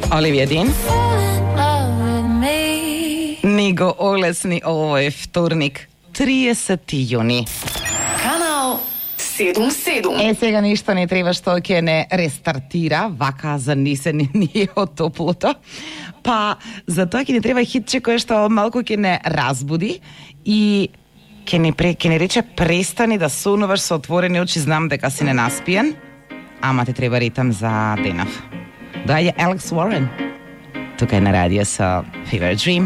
Olivia Dean. Ni go olesni, ovo je vtornik, 30. juni. Kanal 77. Сега ништо не треба што ќе не рестартира, вака за нисен ние од топлото. Па, за тоа ќе не треба хитче кое што малку ќе не разбуди и ќе не рече престани да сонуваш со отворени очи, знам дека си ненаспиен, ама те треба ритам за денав. Доаѓа Алекс Уорен. Тука е на радио со Fever Dream.